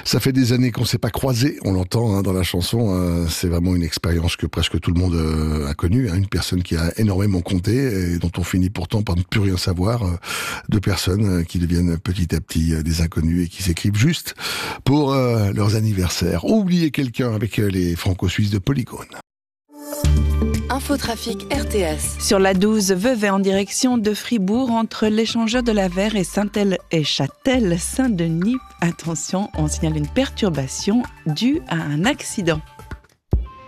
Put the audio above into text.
Ça fait des années qu'on ne s'est pas croisés, on l'entend dans la chanson. C'est vraiment une expérience que presque tout le monde a connue. Une personne qui a énormément compté et dont on finit pourtant par ne plus rien savoir. Deux personnes qui deviennent petit à petit des inconnus et qui s'écrivent juste pour leurs anniversaires. Oubliez quelqu'un avec les franco-suisses de Polygone. Infotrafic RTS. Sur la 12 Vevey en direction de Fribourg, entre l'échangeur de la Verre et Saint-El et Châtel, Saint-Denis. Attention, on signale une perturbation due à un accident.